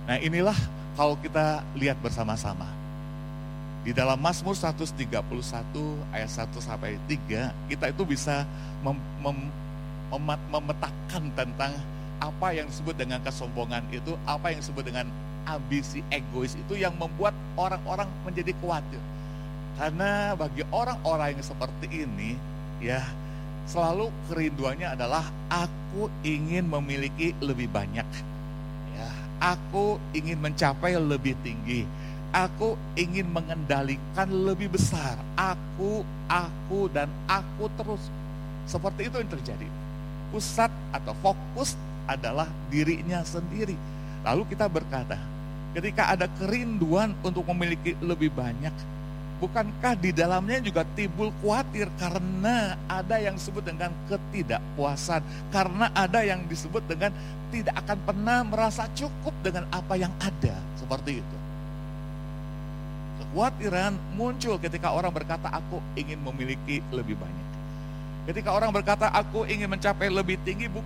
Nah inilah kalau kita lihat bersama-sama. Di dalam Mazmur 131 ayat 1 sampai 3, kita itu bisa memetakan tentang apa yang disebut dengan kesombongan itu, apa yang disebut dengan ambisi egois itu yang membuat orang-orang menjadi khawatir. Karena bagi orang-orang yang seperti ini, ya selalu kerinduannya adalah aku ingin memiliki lebih banyak. Ya, aku ingin mencapai lebih tinggi. Aku ingin mengendalikan lebih besar. Aku dan aku terus. Seperti itu yang terjadi. Pusat atau fokus adalah dirinya sendiri. Lalu kita berkata, ketika ada kerinduan untuk memiliki lebih banyak, bukankah di dalamnya juga timbul khawatir karena ada yang disebut dengan ketidakpuasan, karena ada yang disebut dengan tidak akan pernah merasa cukup dengan apa yang ada, seperti itu. Kekhawatiran muncul ketika orang berkata aku ingin memiliki lebih banyak. Ketika orang berkata aku ingin mencapai lebih tinggi,